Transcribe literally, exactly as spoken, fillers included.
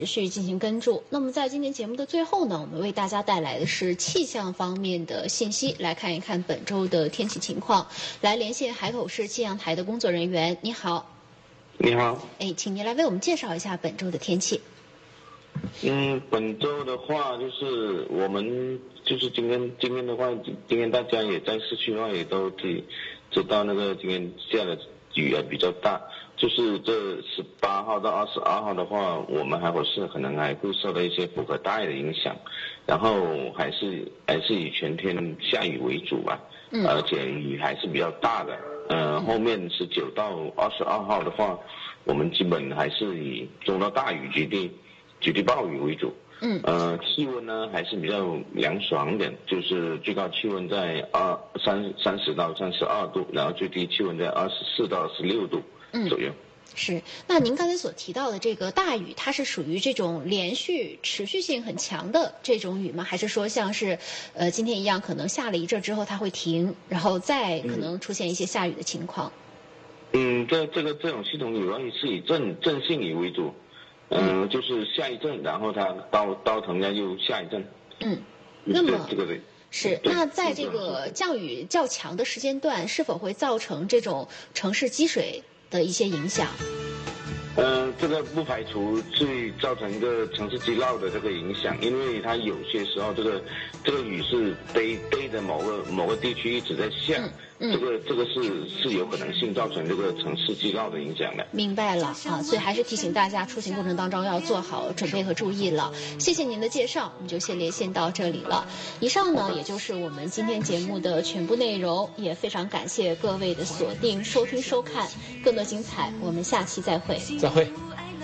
持续进行跟注。那么在今天节目的最后呢，我们为大家带来的是气象方面的信息，来看一看本周的天气情况。来连线海口市气象台的工作人员，你好。 你好。 哎，请您来为我们介绍一下本周的天气。 嗯，本周的话就是我们就是今天今天的话，今天大家也在市区的话也都可以知道那个今天下的雨啊比较大。就是这十八号到二十二号的话，我们海口市可能还会受到一些不可大雨的影响，然后还是还是以全天下雨为主吧，嗯、而且雨还是比较大的。呃，后面十九到二十二号的话，我们基本还是以中到大雨局地局地暴雨为主。嗯，呃，气温呢还是比较凉爽一点，就是最高气温在二三三十到三十二度，然后最低气温在二十四到二十六度。嗯，左右。 是，那您刚才所提到的这个大雨，它是属于这种连续持续性很强的这种雨吗？还是说像是，呃，今天一样，可能下了一阵之后它会停，然后再可能出现一些下雨的情况？ 嗯，这这个这种系统雨容易是以阵阵性雨为主，嗯、呃，就是下一阵，然后它到到腾下又下一阵。嗯， 那么这个对。 是，那在这个降雨较强的时间段，是否会造成这种城市积水的一些影响？ 嗯、呃，这个不排除会造成一个城市积涝的这个影响，因为它有些时候这个这个雨是堆堆着某个某个地区一直在下，嗯嗯、这个这个是是有可能性造成这个城市积涝的影响的。 明白了啊，所以还是提醒大家出行过程当中要做好准备和注意了。谢谢您的介绍，我们就先连线到这里了。以上呢，也就是我们今天节目的全部内容，也非常感谢各位的锁定、收听、收看，更多精彩，我们下期再会。 再会。